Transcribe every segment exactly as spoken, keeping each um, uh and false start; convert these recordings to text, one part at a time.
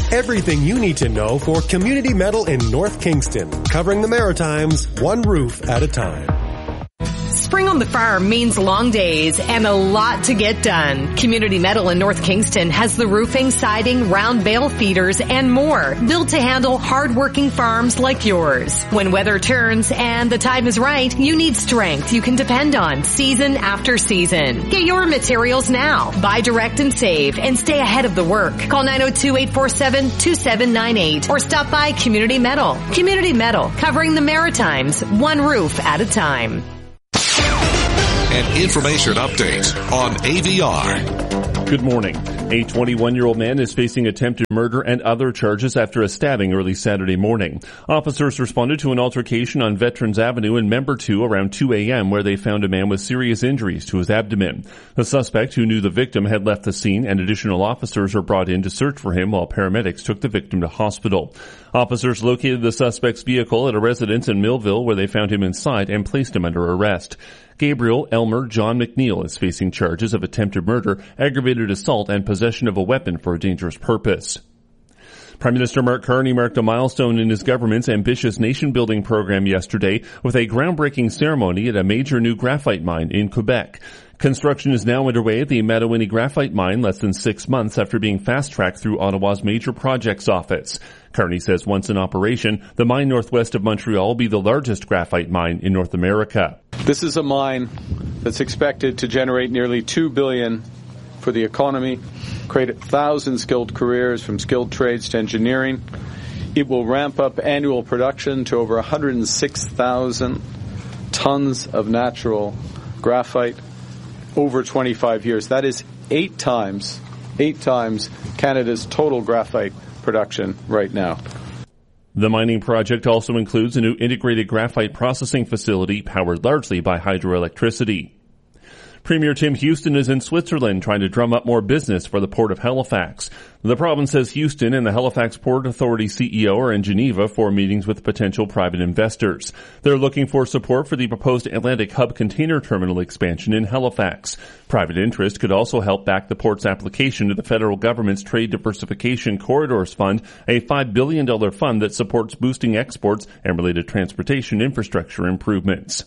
Everything you need to know for Community Metal in North Kingston, covering the Maritimes one roof at a time. Spring on the farm means long days and a lot to get done. Community Metal in North Kingston has the roofing, siding, round bale feeders, and more built to handle hard-working farms like yours. When weather turns and the time is right, you need strength you can depend on season after season. Get your materials now. Buy direct and save and stay ahead of the work. Call nine oh two, eight four seven, two seven nine eight or stop by Community Metal. Community Metal, covering the Maritimes one roof at a time. An information update on A V R. Good morning. A twenty-one-year-old man is facing attempted murder and other charges after a stabbing early Saturday morning. Officers responded to an altercation on Veterans Avenue in Member two around two a.m. where they found a man with serious injuries to his abdomen. The suspect, who knew the victim, had left the scene, and additional officers were brought in to search for him while paramedics took the victim to hospital. Officers located the suspect's vehicle at a residence in Millville where they found him inside and placed him under arrest. Gabriel Elmer John McNeil is facing charges of attempted murder, aggravated assault, and possession of a weapon for a dangerous purpose. Prime Minister Mark Carney marked a milestone in his government's ambitious nation-building program yesterday with a groundbreaking ceremony at a major new graphite mine in Quebec. Construction is now underway at the Madawinie Graphite Mine less than six months after being fast-tracked through Ottawa's Major Projects Office. Carney says once in operation, the mine northwest of Montreal will be the largest graphite mine in North America. This is a mine that's expected to generate nearly two billion dollars for the economy, create a thousand skilled careers from skilled trades to engineering. It will ramp up annual production to over one hundred six thousand tons of natural graphite over twenty-five years. That is eight times, eight times Canada's total graphite production right now. The mining project also includes a new integrated graphite processing facility powered largely by hydroelectricity. Premier Tim Houston is in Switzerland trying to drum up more business for the Port of Halifax. The province says Houston and the Halifax Port Authority C E O are in Geneva for meetings with potential private investors. They're looking for support for the proposed Atlantic Hub container terminal expansion in Halifax. Private interest could also help back the port's application to the federal government's Trade Diversification Corridors Fund, a five billion dollars fund that supports boosting exports and related transportation infrastructure improvements.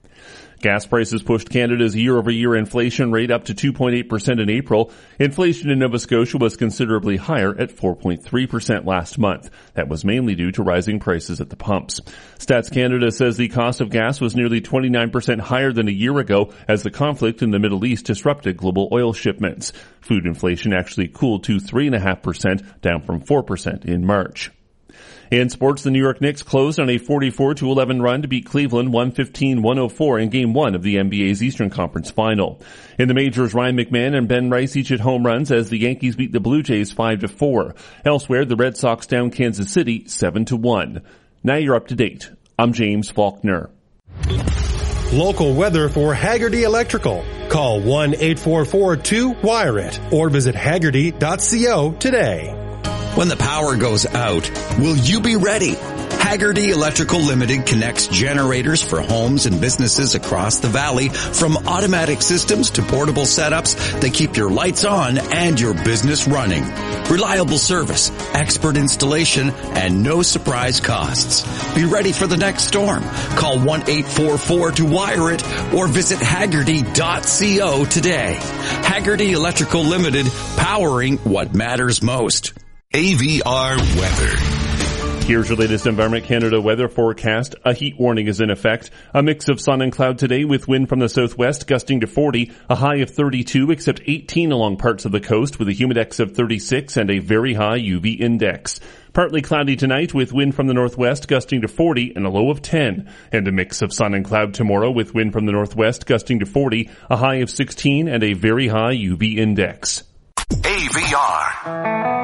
Gas prices pushed Canada's year-over-year inflation rate up to two point eight percent in April. Inflation in Nova Scotia was considerably higher at four point three percent last month. That was mainly due to rising prices at the pumps. Stats Canada says the cost of gas was nearly twenty-nine percent higher than a year ago as the conflict in the Middle East disrupted global oil shipments. Food inflation actually cooled to three point five percent, down from four percent in March. In sports, the New York Knicks closed on a forty-four to eleven run to beat Cleveland one fifteen to one oh four in Game one of the N B A's Eastern Conference Final. In the majors, Ryan McMahon and Ben Rice each hit home runs as the Yankees beat the Blue Jays five to four. Elsewhere, the Red Sox down Kansas City seven to one. Now you're up to date. I'm James Faulkner. Local weather for Haggerty Electrical. Call one eight four four two wire it or visit haggerty dot co today. When the power goes out, will you be ready? Haggerty Electrical Limited connects generators for homes and businesses across the valley, from automatic systems to portable setups that keep your lights on and your business running. Reliable service, expert installation, and no surprise costs. Be ready for the next storm. Call one eight four four to wire it or visit haggerty dot co today. Haggerty Electrical Limited, powering what matters most. A V R weather. Here's your latest Environment Canada weather forecast. A heat warning is in effect. A mix of sun and cloud today with wind from the southwest gusting to forty, a high of thirty-two except eighteen along parts of the coast with a humidex of thirty-six and a very high U V index. Partly cloudy tonight with wind from the northwest gusting to forty and a low of ten. And a mix of sun and cloud tomorrow with wind from the northwest gusting to forty, a high of sixteen and a very high U V index. A V R.